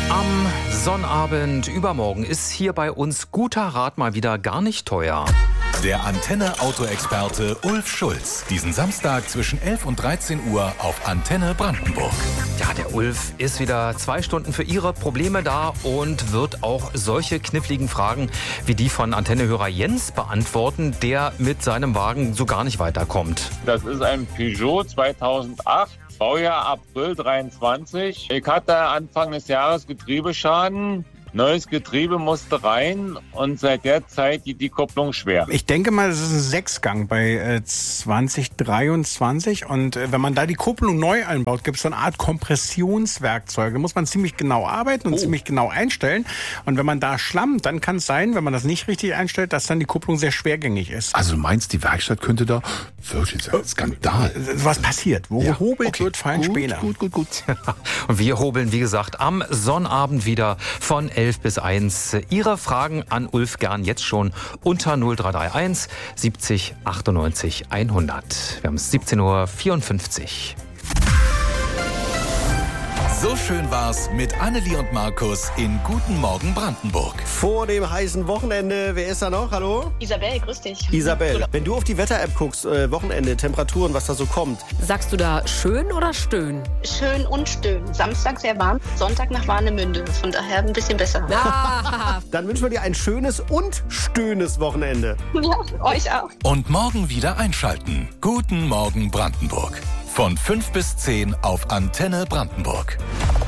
Am Sonnabend übermorgen ist hier bei uns guter Rat mal wieder gar nicht teuer. Der Antenne-Auto-Experte Ulf Schulz. Diesen Samstag zwischen 11 und 13 Uhr auf Antenne Brandenburg. Ja, der Ulf ist wieder 2 Stunden für Ihre Probleme da und wird auch solche kniffligen Fragen wie die von Antennehörer Jens beantworten, der mit seinem Wagen so gar nicht weiterkommt. Das ist ein Peugeot 2008. Baujahr April 23. Ich hatte Anfang des Jahres Getriebeschaden. Neues Getriebe musste rein und seit der Zeit die Kupplung schwer. Ich denke mal, es ist ein 6-Gang bei 2023 und wenn man da die Kupplung neu einbaut, gibt es so eine Art Kompressionswerkzeug. Da muss man ziemlich genau arbeiten und ziemlich genau einstellen. Und wenn man da schlammt, dann kann es sein, wenn man das nicht richtig einstellt, dass dann die Kupplung sehr schwergängig ist. Also du meinst, die Werkstatt könnte da wirklich sein? Skandal. Was passiert? Wo hobelt, wird fein Späne. Gut. Und wir hobeln, wie gesagt, am Sonnabend wieder von 11 bis 1. Ihre Fragen an Ulf gern jetzt schon unter 0331 70 98 100. Wir haben es 17:54 Uhr. So schön war's mit Annelie und Markus in Guten Morgen Brandenburg. Vor dem heißen Wochenende, wer ist da noch? Hallo? Isabel, grüß dich. Isabel, wenn du auf die Wetter-App guckst, Wochenende, Temperaturen, was da so kommt. Sagst du da schön oder stöhn? Schön und stöhn. Samstag sehr warm, Sonntag nach Warnemünde. Von daher ein bisschen besser. Ah. Dann wünschen wir dir ein schönes und stöhnes Wochenende. Ja, euch auch. Und morgen wieder einschalten. Guten Morgen Brandenburg. Von 5 bis 10 auf Antenne Brandenburg.